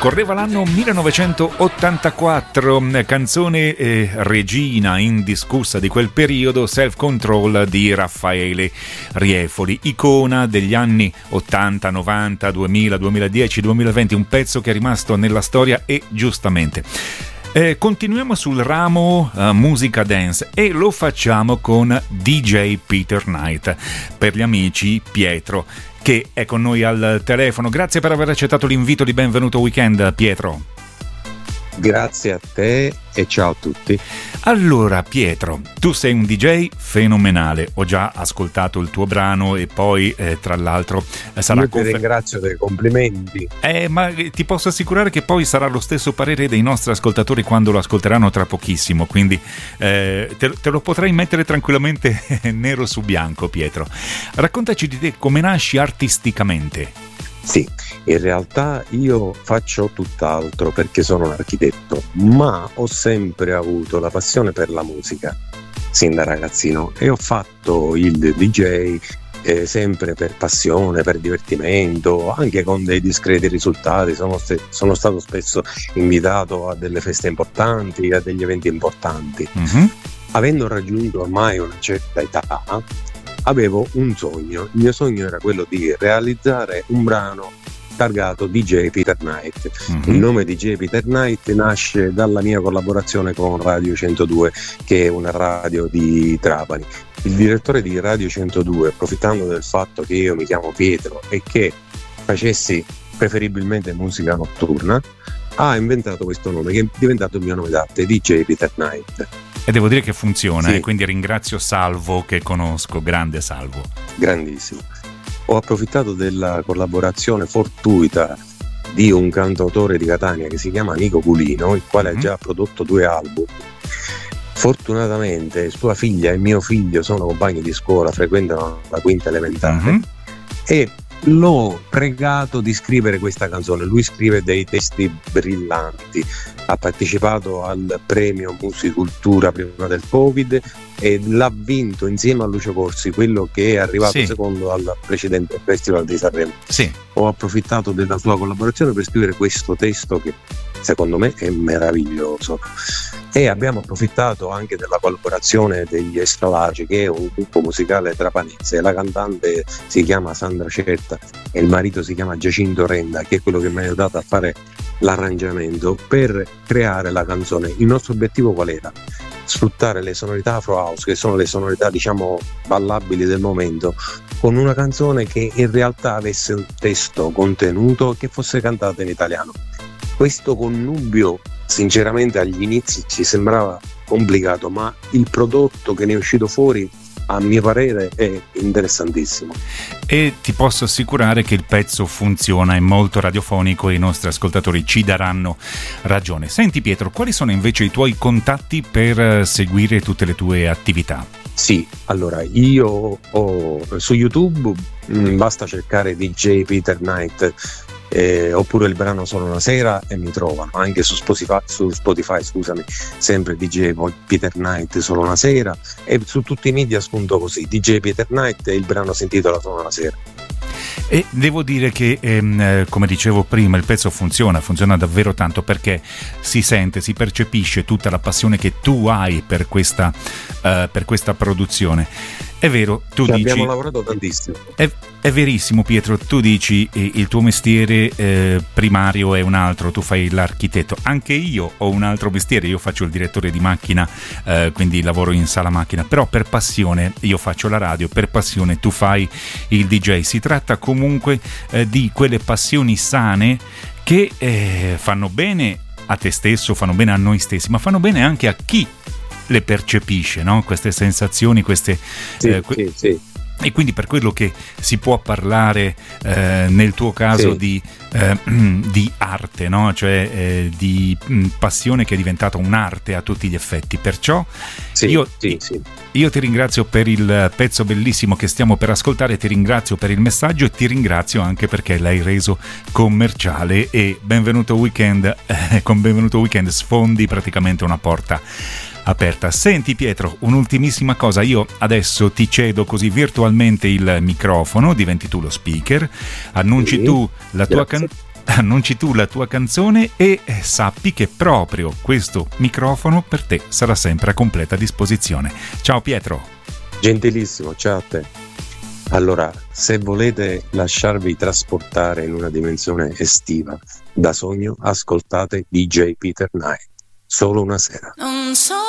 Correva l'anno 1984, canzone regina indiscussa di quel periodo, Self Control di Raffaele Riefoli, icona degli anni 80, 90, 2000, 2010, 2020, un pezzo che è rimasto nella storia e giustamente. Continuiamo sul ramo musica dance e lo facciamo con DJ Peter Knight, per gli amici Pietro, che è con noi al telefono. Grazie per aver accettato l'invito di Benvenuto Weekend, Pietro. Grazie a te e ciao a tutti. Allora Pietro, tu sei un DJ fenomenale, ho già ascoltato il tuo brano e poi tra l'altro sarà... Io ti ringrazio dei complimenti. Ma ti posso assicurare che poi sarà lo stesso parere dei nostri ascoltatori quando lo ascolteranno tra pochissimo, quindi te lo potrei mettere tranquillamente nero su bianco. Pietro, raccontaci di te, come nasci artisticamente. Sì, in realtà io faccio tutt'altro perché sono un architetto, ma ho sempre avuto la passione per la musica sin da ragazzino e ho fatto il DJ sempre per passione, per divertimento, anche con dei discreti risultati. Sono stato spesso invitato a delle feste importanti, a degli eventi importanti. Avendo raggiunto ormai una certa età, avevo un sogno. Il mio sogno era quello di realizzare un brano targato DJ Peter Knight. Il nome DJ Peter Knight nasce dalla mia collaborazione con Radio 102, che è una radio di Trapani. Il direttore di Radio 102, approfittando del fatto che io mi chiamo Pietro e che facessi preferibilmente musica notturna, ha inventato questo nome che è diventato il mio nome d'arte, DJ Peter Knight. E devo dire che funziona, sì. Quindi ringrazio Salvo, che conosco, grande Salvo. Grandissimo. Ho approfittato della collaborazione fortuita di un cantautore di Catania che si chiama Nico Culino, il quale ha già prodotto 2 album. Fortunatamente sua figlia e mio figlio sono compagni di scuola, frequentano la quinta elementare e l'ho pregato di scrivere questa canzone. Lui scrive dei testi brillanti, ha partecipato al premio Musicultura prima del Covid e l'ha vinto insieme a Lucio Corsi, quello che è arrivato secondo al precedente Festival di Sanremo. Ho approfittato della sua collaborazione per scrivere questo testo che secondo me è meraviglioso, e abbiamo approfittato anche della collaborazione degli Estalaci, che è un gruppo musicale trapanese. La cantante si chiama Sandra Certa e il marito si chiama Giacinto Renda, che è quello che mi ha aiutato a fare l'arrangiamento per creare la canzone. Il nostro obiettivo qual era? Sfruttare le sonorità Afro House, che sono le sonorità diciamo ballabili del momento, con una canzone che in realtà avesse un testo contenuto, che fosse cantata in italiano. Questo connubio sinceramente agli inizi ci sembrava complicato, ma il prodotto che ne è uscito fuori a mio parere è interessantissimo. E ti posso assicurare che il pezzo funziona, è molto radiofonico e i nostri ascoltatori ci daranno ragione. Senti Pietro, quali sono invece i tuoi contatti per seguire tutte le tue attività? Sì, allora io ho su YouTube basta cercare DJ Peter Knight oppure il brano Solo una sera e mi trovano. Anche su Spotify, scusami, sempre DJ Peter Knight Solo una sera, e su tutti i media spunto così DJ Peter Knight e il brano si intitola Solo una sera. E devo dire che come dicevo prima, il pezzo funziona davvero tanto, perché si sente, si percepisce tutta la passione che tu hai per questa produzione. È vero, tu dici... Abbiamo lavorato tantissimo. È verissimo Pietro, tu dici il tuo mestiere primario è un altro, tu fai l'architetto. Anche io ho un altro mestiere, io faccio il direttore di macchina, quindi lavoro in sala macchina, però per passione io faccio la radio, per passione tu fai il DJ. Si tratta comunque di quelle passioni sane che fanno bene a te stesso, fanno bene a noi stessi, ma fanno bene anche a chi le percepisce, no? Queste sensazioni, queste sì. E quindi per quello che si può parlare nel tuo caso di arte, no? Cioè di passione che è diventata un'arte a tutti gli effetti. Perciò io ti ringrazio per il pezzo bellissimo che stiamo per ascoltare, ti ringrazio per il messaggio e ti ringrazio anche perché l'hai reso commerciale, e Benvenuto Weekend con Benvenuto Weekend sfondi praticamente una porta aperta. Senti Pietro, un'ultimissima cosa, io adesso ti cedo così virtualmente il microfono, diventi tu lo speaker, annunci tu la tua annunci tu la tua canzone e sappi che proprio questo microfono per te sarà sempre a completa disposizione. Ciao Pietro. Gentilissimo, ciao a te. Allora, se volete lasciarvi trasportare in una dimensione estiva da sogno, ascoltate DJ Peter Knight. Solo una sera.